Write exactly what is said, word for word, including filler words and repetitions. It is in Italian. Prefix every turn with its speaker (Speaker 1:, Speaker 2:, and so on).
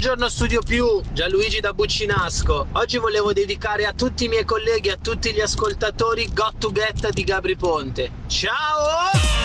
Speaker 1: Buongiorno Studio Più, Gianluigi da Buccinasco. Oggi volevo dedicare a tutti i miei colleghi e a tutti gli ascoltatori Got to Get di Gabri Ponte. Ciao!